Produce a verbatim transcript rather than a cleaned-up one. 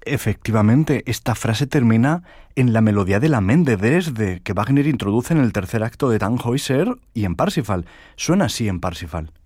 Efectivamente, esta frase termina en la melodía de la Mente Dresde que Wagner introduce en el tercer acto de Tannhäuser y en Parsifal. Suena así en Parsifal.